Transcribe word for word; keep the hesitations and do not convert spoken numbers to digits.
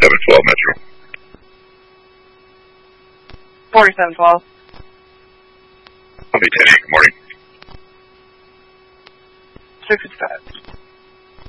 forty-seven twelve Metro. forty-seven twelve. I'll be ten eight, good morning. six five.